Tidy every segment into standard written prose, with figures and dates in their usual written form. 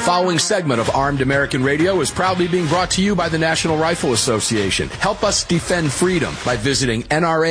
following segment of Armed American Radio is proudly being brought to you by the National Rifle Association. Help us defend freedom by visiting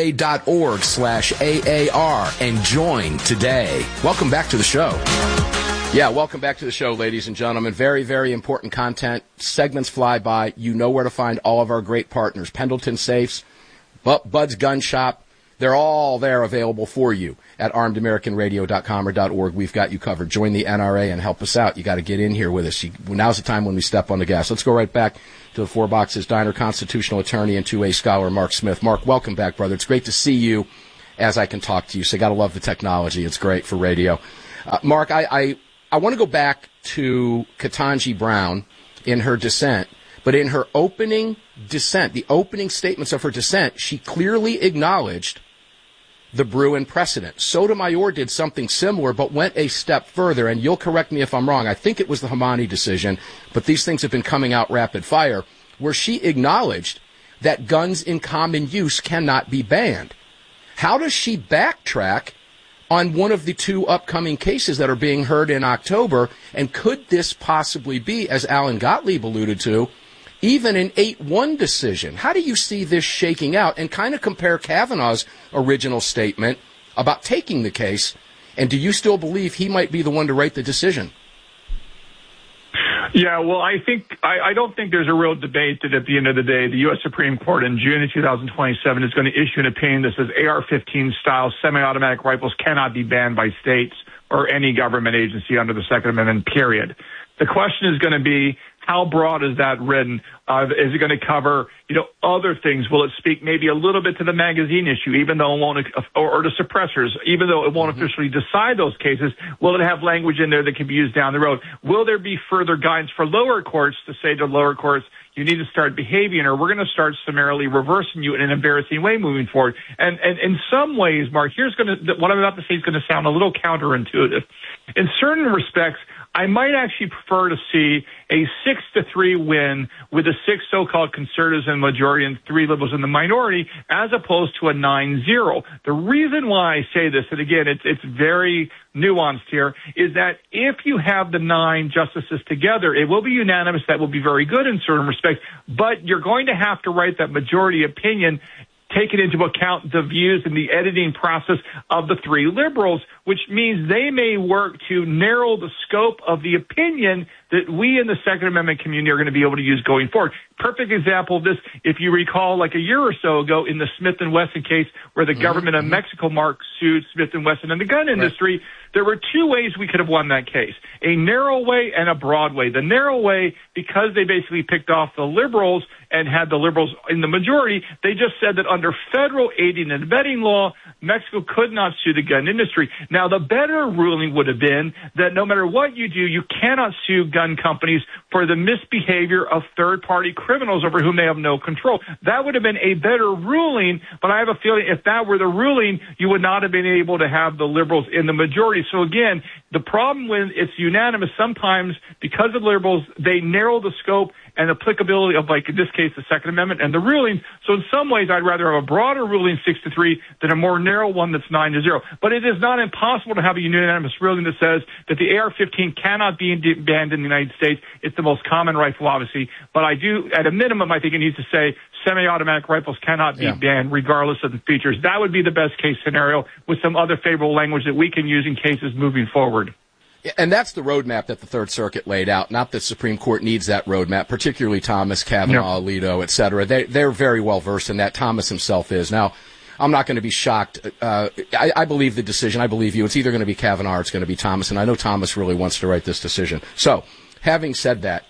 nra.org/AAR and join today. Welcome back to the show. Yeah, welcome back to the show, ladies and gentlemen. Very, very important content. Segments fly by. You know where to find all of our great partners. Pendleton Safes, Bud's Gun Shop. They're all there available for you at armedamericanradio.com or .org. We've got you covered. Join the NRA and help us out. You got to get in here with us. Now's the time when we step on the gas. Let's go right back to the Four Boxes Diner constitutional attorney and 2A scholar, Mark Smith. Mark, welcome back, brother. It's great to see you as I can talk to you. So you got to love the technology. It's great for radio. Mark, I want to go back to Ketanji Brown in her dissent. But in her opening dissent, the opening statements of her dissent, she clearly acknowledged the Bruen precedent. Sotomayor did something similar, but went a step further, and you'll correct me if I'm wrong. I think it was the Hamani decision, but these things have been coming out rapid fire, where she acknowledged that guns in common use cannot be banned. How does she backtrack on one of the two upcoming cases that are being heard in October, and could this possibly be, as Alan Gottlieb alluded to, even an 8-1 decision? How do you see this shaking out, and kind of compare Kavanaugh's original statement about taking the case, and do you still believe he might be the one to write the decision? Yeah, well, I don't think there's a real debate that at the end of the day, the U.S. Supreme Court in June of 2027 is going to issue an opinion that says AR-15 style semi-automatic rifles cannot be banned by states or any government agency under the Second Amendment, period. The question is going to be, how broad is that written? Is it going to cover, other things? Will it speak maybe a little bit to the magazine issue, even though it won't, or to suppressors, even though it won't officially decide those cases? Will it have language in there that can be used down the road? Will there be further guidance for lower courts to say to lower courts, you need to start behaving, or we're going to start summarily reversing you in an embarrassing way moving forward? And in some ways, Mark, what I'm about to say is going to sound a little counterintuitive. In certain respects, I might actually prefer to see a 6-3 win with the 6 so-called conservatives in the majority and 3 liberals in the minority, as opposed to a 9-0. The reason why I say this, and again, it's very nuanced here, is that if you have the 9 justices together, it will be unanimous. That will be very good in certain respects, but you're going to have to write that majority opinion, taking into account the views and the editing process of the 3 liberals, which means they may work to narrow the scope of the opinion that we in the Second Amendment community are going to be able to use going forward. Perfect example of this, if you recall, like a year or so ago in the Smith & Wesson case where the government of Mexico, Mark, sued Smith & Wesson and the gun industry, there were 2 ways we could have won that case, a narrow way and a broad way. The narrow way, because they basically picked off the liberals and had the liberals in the majority, they just said that under federal aiding and abetting law, Mexico could not sue the gun industry. Now, the better ruling would have been that no matter what you do, you cannot sue gun companies for the misbehavior of third-party criminals over whom they have no control. That would have been a better ruling, but I have a feeling if that were the ruling, you would not have been able to have the liberals in the majority. So again, the problem when it's unanimous, sometimes because of liberals, they narrow the scope and applicability of, like in this case, the Second Amendment and the ruling. So in some ways, I'd rather have a broader ruling 6-3 than a more narrow one that's 9-0. But it is not impossible to have a unanimous ruling that says that the AR-15 cannot be banned in the United States. It's the most common rifle, obviously. But I do, at a minimum, I think it needs to say semi-automatic rifles cannot be banned regardless of the features. That would be the best case scenario with some other favorable language that we can use in cases moving forward. And that's the roadmap that the Third Circuit laid out. Not that Supreme Court needs that roadmap, particularly Thomas, Kavanaugh, Alito, et cetera. They're very well versed in that. Thomas himself is. Now, I'm not going to be shocked. I believe the decision. I believe you. It's either going to be Kavanaugh or it's going to be Thomas, and I know Thomas really wants to write this decision. So, having said that,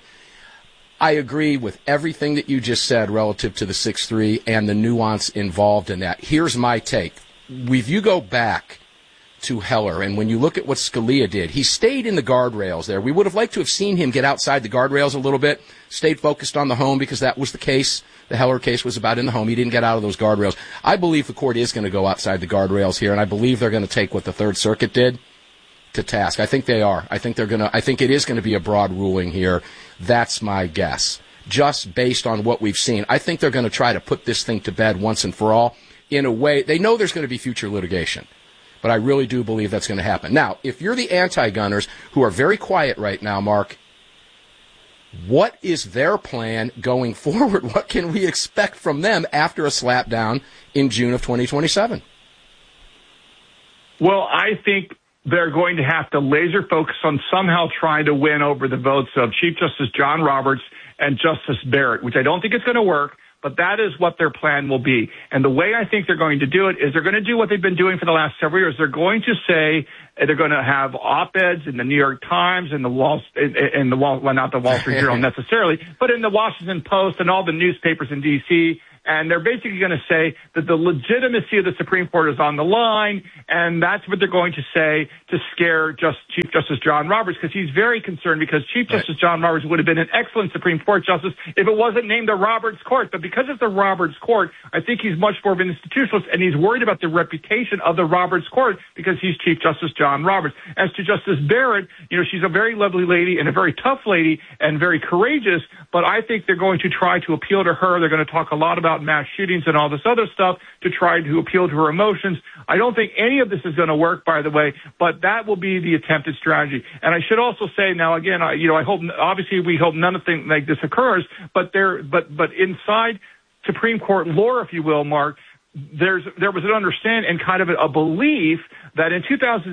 I agree with everything that you just said relative to the 6-3 and the nuance involved in that. Here's my take. If you go back to Heller, and when you look at what Scalia did, he stayed in the guardrails there. We would have liked to have seen him get outside the guardrails a little bit, stayed focused on the home, because that was the case. The Heller case was about in the home. He didn't get out of those guardrails. I believe the court is going to go outside the guardrails here, and I believe they're going to take what the Third Circuit did to task. I think they are. I think it is going to be a broad ruling here. That's my guess. Just based on what we've seen. I think they're going to try to put this thing to bed once and for all in a way. They know there's going to be future litigation. But I really do believe that's going to happen. Now, if you're the anti-gunners who are very quiet right now, Mark, What is their plan going forward? What can we expect from them after a slapdown in June of 2027? Well, I think they're going to have to laser focus on somehow trying to win over the votes of Chief Justice John Roberts and Justice Barrett, which I don't think is going to work, but that is what their plan will be. And the way I think they're going to do it is they're going to do what they've been doing for the last several years. They're going to say they're going to have op-eds in the New York Times and well, not the Wall Street Journal necessarily, but in the Washington Post and all the newspapers in D.C., and they're basically going to say that the legitimacy of the Supreme Court is on the line, and that's what they're going to say to scare Chief Justice John Roberts, because he's very concerned, because Chief Justice John Roberts would have been an excellent Supreme Court justice if it wasn't named the Roberts Court. But because it's the Roberts Court, I think he's much more of an institutionalist, and he's worried about the reputation of the Roberts Court because he's Chief Justice John Roberts. As to Justice Barrett, she's a very lovely lady and a very tough lady and very courageous, but I think they're going to try to appeal to her. They're going to talk a lot about mass shootings and all this other stuff to try to appeal to her emotions. I don't think any of this is going to work, by the way, but that will be the attempted strategy. And I should also say now, again, I hope, obviously we hope none of things like this occurs, but inside Supreme Court lore, if you will, Mark, there was an understanding and kind of a belief that in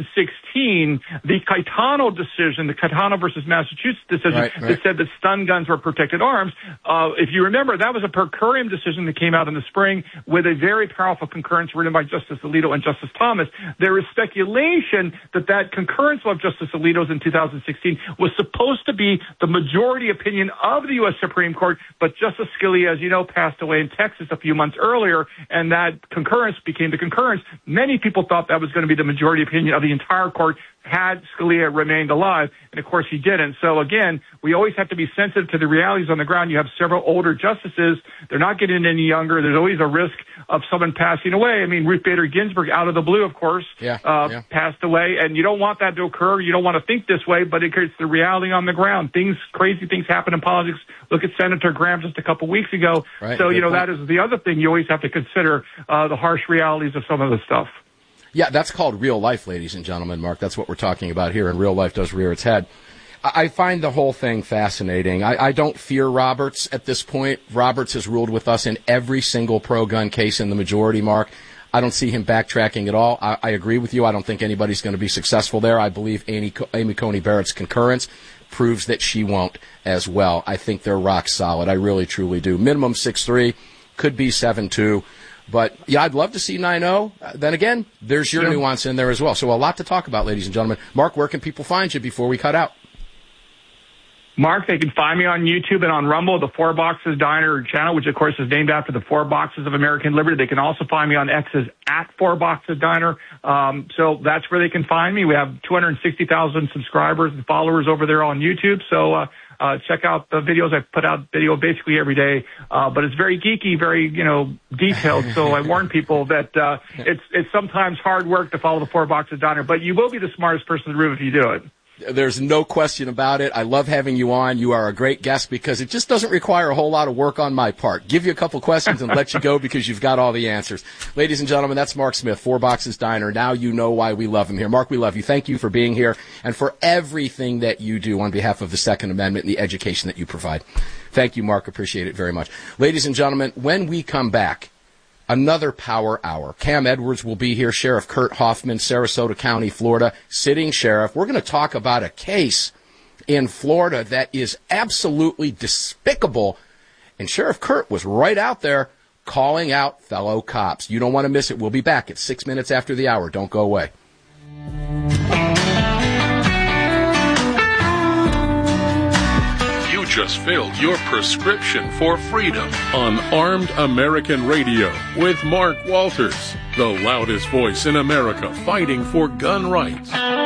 2016, the Caetano decision, the Caetano versus Massachusetts decision that said that stun guns were protected arms, if you remember, that was a per curiam decision that came out in the spring with a very powerful concurrence written by Justice Alito and Justice Thomas. There is speculation that concurrence of Justice Alito's in 2016 was supposed to be the majority opinion of the U.S. Supreme Court, but Justice Scalia, as you know, passed away in Texas a few months earlier, and that concurrence became the concurrence. Many people thought that was going to be the majority opinion of the entire court had Scalia remained alive, and of course he didn't. So again, we always have to be sensitive to the realities on the ground. You have several older justices. They're not getting any younger. There's always a risk of someone passing away. I mean, Ruth Bader Ginsburg, out of the blue, of course, passed away, and you don't want that to occur. You don't want to think this way, but it's the reality on the ground. Crazy things happen in politics. Look at Senator Graham just a couple weeks ago. Right. So, that is the other thing you always have to consider, the harsh realities of some of the stuff. Yeah, that's called real life, ladies and gentlemen, Mark. That's what we're talking about here, and real life does rear its head. I find the whole thing fascinating. I don't fear Roberts at this point. Roberts has ruled with us in every single pro-gun case in the majority, Mark. I don't see him backtracking at all. I agree with you. I don't think anybody's going to be successful there. I believe Amy Coney Barrett's concurrence proves that she won't as well. I think they're rock solid. I really, truly do. Minimum 6-3, could be 7-2. But, yeah, I'd love to see 9-0. Then again, there's your nuance in there as well. So a lot to talk about, ladies and gentlemen. Mark, where can people find you before we cut out? Mark, they can find me on YouTube and on Rumble, the Four Boxes Diner channel, which, of course, is named after the Four Boxes of American Liberty. They can also find me on X's at Four Boxes Diner. So that's where they can find me. We have 260,000 subscribers and followers over there on YouTube. So check out the videos. I put out video basically every day, but it's very geeky, very, detailed. So I warn people that it's sometimes hard work to follow the Four Boxes Diner, but you will be the smartest person in the room if you do it. There's no question about it. I love having you on. You are a great guest because it just doesn't require a whole lot of work on my part. Give you a couple questions and let you go because you've got all the answers. Ladies and gentlemen, that's Mark Smith, Four Boxes Diner. Now you know why we love him here. Mark, we love you. Thank you for being here and for everything that you do on behalf of the Second Amendment and the education that you provide. Thank you, Mark. Appreciate it very much. Ladies and gentlemen, when we come back, another Power Hour. Cam Edwards will be here, Sheriff Kurt Hoffman, Sarasota County, Florida, sitting sheriff. We're going to talk about a case in Florida that is absolutely despicable. And Sheriff Kurt was right out there calling out fellow cops. You don't want to miss it. We'll be back at 6 minutes after the hour. Don't go away. Just filled your prescription for freedom on Armed American Radio with Mark Walters, the loudest voice in America fighting for gun rights.